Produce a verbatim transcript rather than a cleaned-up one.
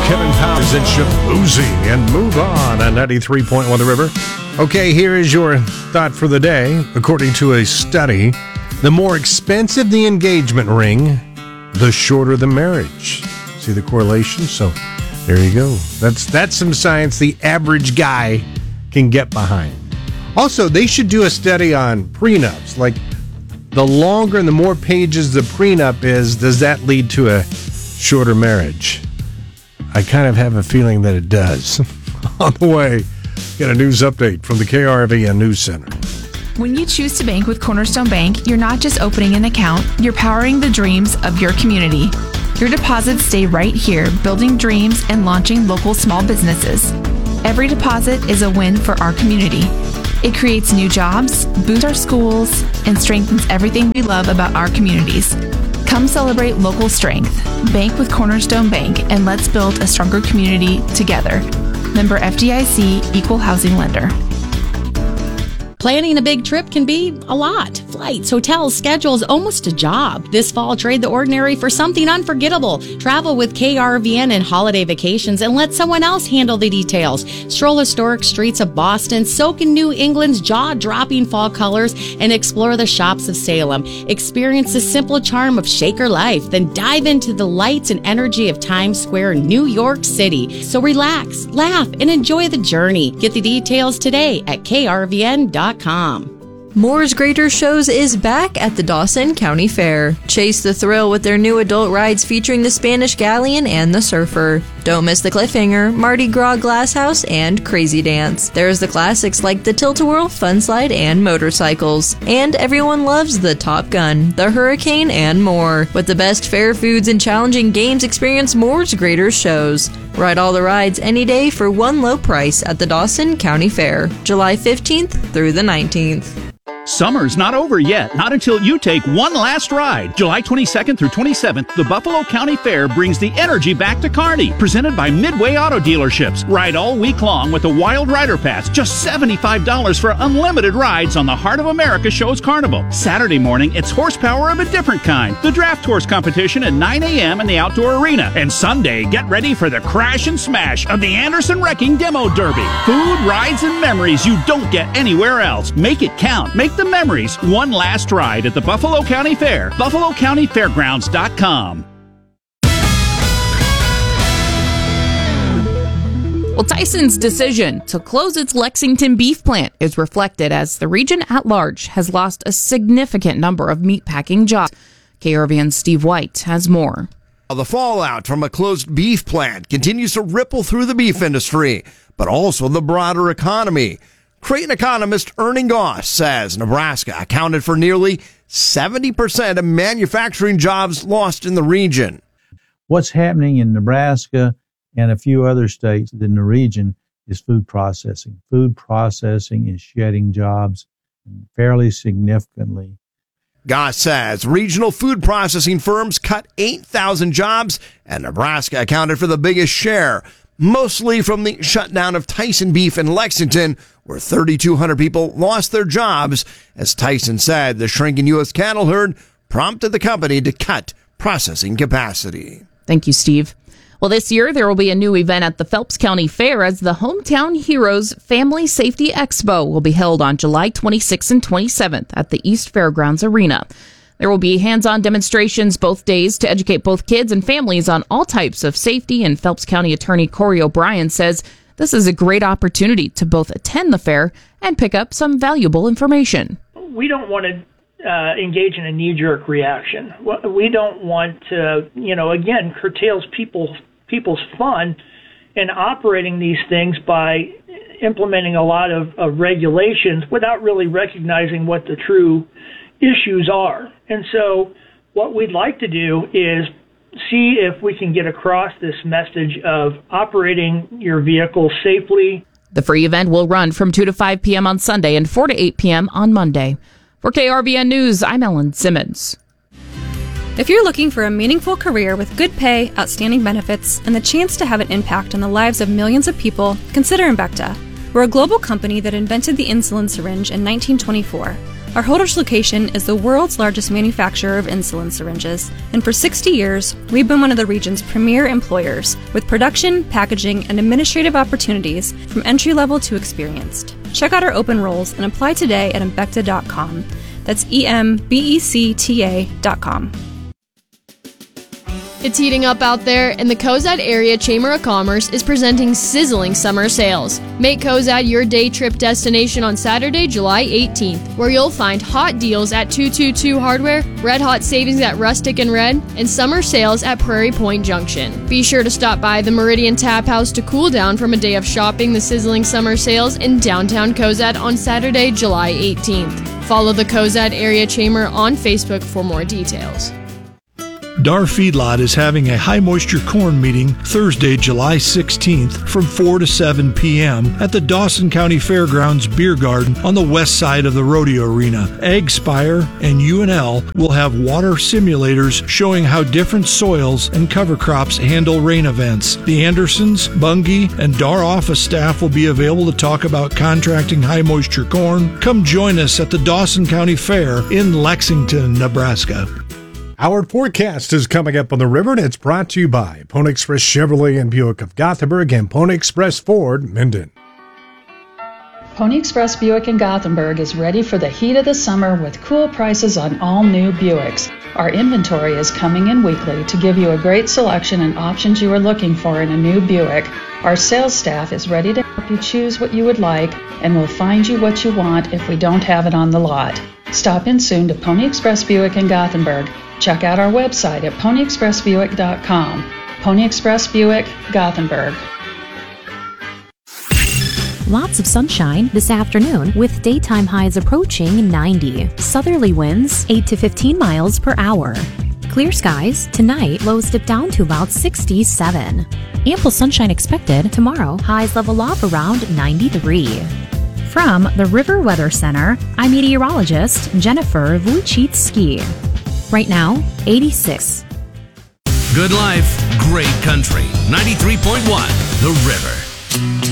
Kevin Powers and Shabuzi and Move On on ninety-three point one The River. Okay, here is your thought for the day. According to a study, the more expensive the engagement ring, the shorter the marriage. See the correlation? So there you go. That's that's some science the average guy can get behind. Also, they should do a study on prenups. Like, the longer and the more pages the prenup is, does that lead to a shorter marriage? I kind of have a feeling that it does. On the way, get a news update from the K R V N News Center. When you choose to bank with Cornerstone Bank, you're not just opening an account, you're powering the dreams of your community. Your deposits stay right here, building dreams and launching local small businesses. Every deposit is a win for our community. It creates new jobs, boosts our schools, and strengthens everything we love about our communities. Come celebrate local strength. Bank with Cornerstone Bank, and let's build a stronger community together. Member F D I C, Equal Housing Lender. Planning a big trip can be a lot. Flights, hotels, schedules, almost a job. This fall, trade the ordinary for something unforgettable. Travel with K R V N and holiday vacations and let someone else handle the details. Stroll historic streets of Boston, soak in New England's jaw-dropping fall colors, and explore the shops of Salem. Experience the simple charm of Shaker life, then dive into the lights and energy of Times Square, New York City. So relax, laugh, and enjoy the journey. Get the details today at K R V N dot com. Moore's Greater Shows is back at the Dawson County Fair. Chase the thrill with their new adult rides featuring the Spanish Galleon and the Surfer. Don't miss the Cliffhanger, Mardi Gras Glass House, and Crazy Dance. There's the classics like the Tilt-A-Whirl, Fun Slide, and motorcycles. And everyone loves the Top Gun, the Hurricane, and more. With the best fair foods and challenging games, experience Moore's Greater Shows. Ride all the rides any day for one low price at the Dawson County Fair, July fifteenth through the nineteenth. Summer's not over yet, not until you take one last ride. July twenty-second through twenty-seventh, the Buffalo County Fair brings the energy back to Kearney. Presented by Midway Auto Dealerships. Ride all week long with a Wild Rider Pass. Just seventy-five dollars for unlimited rides on the Heart of America Shows Carnival. Saturday morning, it's horsepower of a different kind. The Draft Horse competition at nine a.m. in the Outdoor Arena. And Sunday, get ready for the crash and smash of the Anderson Wrecking Demo Derby. Food, rides, and memories you don't get anywhere else. Make it count. Make the memories one last ride at the Buffalo County Fair. buffalo county fairgrounds dot com. Well, Tyson's decision to close its Lexington beef plant is reflected as the region at large has lost a significant number of meatpacking jobs. K R V N's Steve White has more. The fallout from a closed beef plant continues to ripple through the beef industry, but also the broader economy. Creighton economist Ernie Goss says Nebraska accounted for nearly seventy percent of manufacturing jobs lost in the region. What's happening in Nebraska and a few other states in the region is food processing. Food processing is shedding jobs fairly significantly. Goss says regional food processing firms cut eight thousand jobs, and Nebraska accounted for the biggest share, mostly from the shutdown of Tyson Beef in Lexington, where thirty-two hundred people lost their jobs. As Tyson said, the shrinking U S cattle herd prompted the company to cut processing capacity. Thank you, Steve. Well, this year there will be a new event at the Phelps County Fair as the Hometown Heroes Family Safety Expo will be held on July twenty-sixth and twenty-seventh at the East Fairgrounds Arena. There will be hands-on demonstrations both days to educate both kids and families on all types of safety, and Phelps County Attorney Corey O'Brien says this is a great opportunity to both attend the fair and pick up some valuable information. We don't want to uh, engage in a knee-jerk reaction. We don't want to, you know, again, curtails people, people's fun in operating these things by implementing a lot of, of regulations without really recognizing what the true issues are. And so what we'd like to do is see if we can get across this message of operating your vehicle safely. The free event will run from two to five p.m. on Sunday and four to eight p.m. on Monday. For K R V N News, I'm Ellen Simmons. If you're looking for a meaningful career with good pay, outstanding benefits, and the chance to have an impact on the lives of millions of people, consider Embecta. We're a global company that invented the insulin syringe in nineteen twenty-four. Our Holdrege location is the world's largest manufacturer of insulin syringes, and for sixty years, we've been one of the region's premier employers, with production, packaging, and administrative opportunities from entry-level to experienced. Check out our open roles and apply today at embecta dot com. That's E M B E C T A dot com. It's heating up out there, and the Cozad Area Chamber of Commerce is presenting sizzling summer sales. Make Cozad your day trip destination on Saturday, July eighteenth, where you'll find hot deals at two two two Hardware, red hot savings at Rustic and Red, and summer sales at Prairie Point Junction. Be sure to stop by the Meridian Tap House to cool down from a day of shopping the sizzling summer sales in downtown Cozad on Saturday, July eighteenth. Follow the Cozad Area Chamber on Facebook for more details. Dar Feedlot is having a high-moisture corn meeting Thursday, July sixteenth from four to seven p.m. at the Dawson County Fairgrounds Beer Garden on the west side of the rodeo arena. AgSpire and U N L will have water simulators showing how different soils and cover crops handle rain events. The Andersons, Bungie, and Dar office staff will be available to talk about contracting high-moisture corn. Come join us at the Dawson County Fair in Lexington, Nebraska. Our forecast is coming up on the river, and it's brought to you by Pony Express Chevrolet and Buick of Gothenburg and Pony Express Ford, Minden. Pony Express Buick in Gothenburg is ready for the heat of the summer with cool prices on all new Buicks. Our inventory is coming in weekly to give you a great selection and options you are looking for in a new Buick. Our sales staff is ready to help you choose what you would like and will find you what you want if we don't have it on the lot. Stop in soon to Pony Express Buick in Gothenburg. Check out our website at pony express buick dot com. Pony Express Buick, Gothenburg. Lots of sunshine this afternoon with daytime highs approaching ninety. Southerly winds eight to fifteen miles per hour. Clear skies tonight, lows dip down to about sixty-seven. Ample sunshine expected tomorrow, highs level off around ninety-three. From the River Weather Center, I'm meteorologist Jennifer Wojcicki. Right now, eighty-six. Good life, great country. ninety-three point one, The River.